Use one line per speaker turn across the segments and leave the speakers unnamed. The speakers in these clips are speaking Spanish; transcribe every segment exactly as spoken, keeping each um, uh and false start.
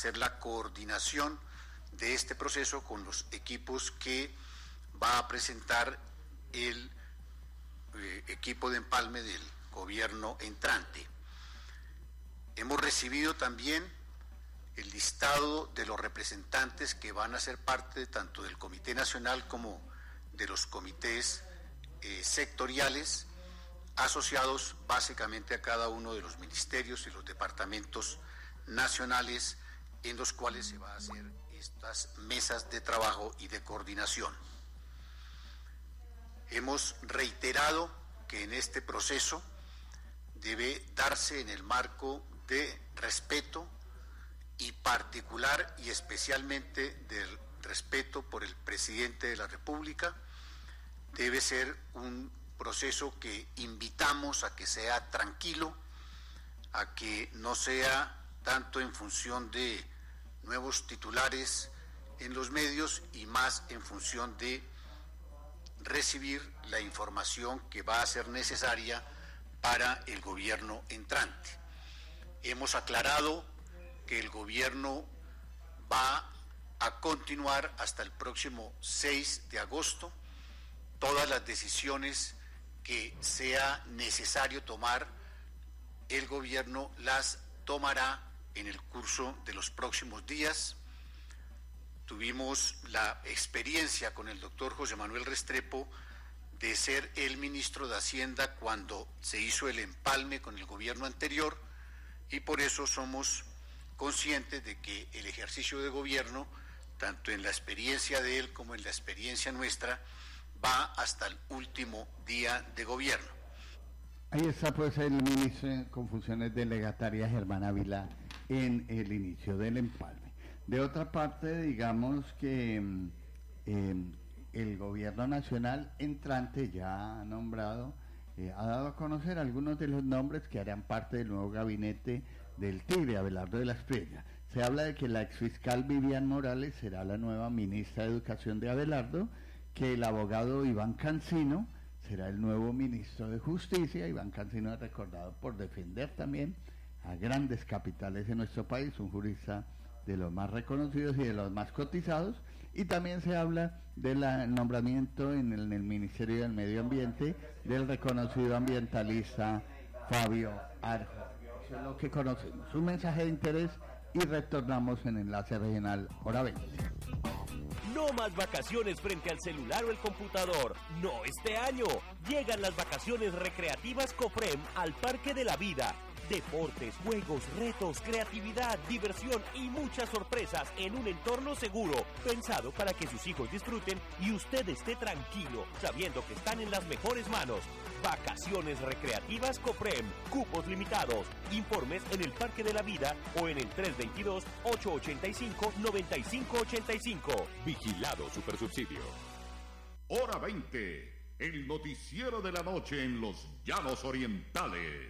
hacer la coordinación de este proceso con los equipos que va a presentar el eh, equipo de empalme del gobierno entrante. Hemos recibido también el listado de los representantes que van a ser parte tanto del Comité Nacional como de los comités eh, sectoriales, asociados básicamente a cada uno de los ministerios y los departamentos nacionales en los cuales se va a hacer estas mesas de trabajo y de coordinación. Hemos reiterado que en este proceso debe darse en el marco de respeto y particular y especialmente del respeto por el presidente de la República. Debe ser un proceso que invitamos a que sea tranquilo, a que no sea tanto en función de nuevos titulares en los medios y más en función de recibir la información que va a ser necesaria para el gobierno entrante. Hemos aclarado que el gobierno va a continuar hasta el próximo seis de agosto. Todas las decisiones que sea necesario tomar, el gobierno las tomará en el curso de los próximos días. Tuvimos la experiencia con el doctor José Manuel Restrepo de ser el ministro de Hacienda cuando se hizo el empalme con el gobierno anterior, y por eso somos conscientes de que el ejercicio de gobierno, tanto en la experiencia de él como en la experiencia nuestra, va hasta el último día de gobierno.
Ahí está pues el ministro con funciones delegatarias, Germán Ávila, en el inicio del empalme. De otra parte, digamos que eh, el gobierno nacional entrante ya ha nombrado, eh, ha dado a conocer algunos de los nombres que harán parte del nuevo gabinete del Tigre, Abelardo de la Espriella. Se habla de que la exfiscal Vivian Morales será la nueva ministra de Educación de Abelardo, que el abogado Iván Cancino será el nuevo ministro de Justicia. Iván Cancino es recordado por defender también a grandes capitales de nuestro país, un jurista de los más reconocidos y de los más cotizados. Y también se habla del nombramiento en el, en el Ministerio del Medio Ambiente del reconocido ambientalista Fabio Arjo. Eso es lo que conocemos. Un mensaje de interés y retornamos en Enlace Regional, hora veinte.
No más vacaciones frente al celular o el computador. No este año. Llegan las vacaciones recreativas Cofrem al Parque de la Vida. Deportes, juegos, retos, creatividad, diversión y muchas sorpresas en un entorno seguro, pensado para que sus hijos disfruten y usted esté tranquilo, sabiendo que están en las mejores manos. Vacaciones recreativas Cofrem, cupos limitados. Informes en el Parque de la Vida o en el tres dos dos, ocho ocho cinco, nueve cinco ocho cinco. Vigilado Supersubsidio.
Hora veinte, el noticiero de la noche en los Llanos Orientales.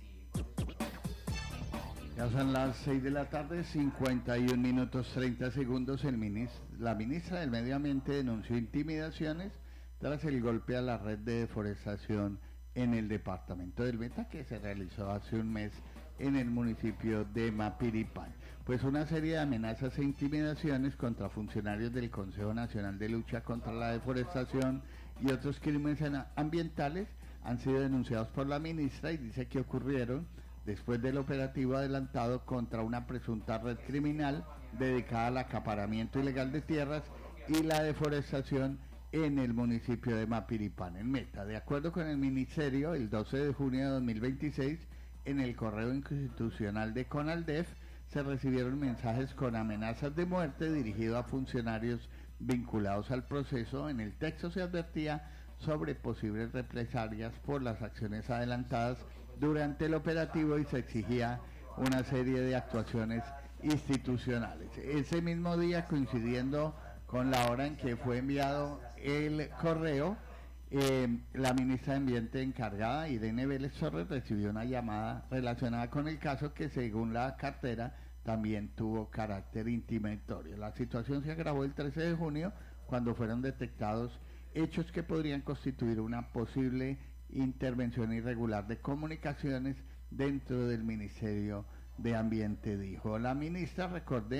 Ya son las seis de la tarde, cincuenta y un minutos treinta segundos. El ministro, la ministra del Medio Ambiente denunció intimidaciones tras el golpe a la red de deforestación en el departamento del Meta, que se realizó hace un mes en el municipio de Mapiripán. Pues una serie de amenazas e intimidaciones contra funcionarios del Consejo Nacional de Lucha contra la Deforestación y otros crímenes ambientales han sido denunciados por la ministra, y dice que ocurrieron después del operativo adelantado contra una presunta red criminal dedicada al acaparamiento ilegal de tierras y la deforestación en el municipio de Mapiripán, en Meta. De acuerdo con el ministerio, el doce de junio de dos mil veintiséis, en el correo institucional de CONALDEF, se recibieron mensajes con amenazas de muerte dirigidos a funcionarios vinculados al proceso. En el texto se advertía sobre posibles represalias por las acciones adelantadas durante el operativo y se exigía una serie de actuaciones institucionales. Ese mismo día, coincidiendo con la hora en que fue enviado el correo, eh, la ministra de Ambiente encargada, Irene Vélez Torres, recibió una llamada relacionada con el caso que, según la cartera, también tuvo carácter intimidatorio. La situación se agravó el trece de junio, cuando fueron detectados hechos que podrían constituir una posible intervención irregular de comunicaciones dentro del Ministerio de Ambiente, dijo la ministra. Recordé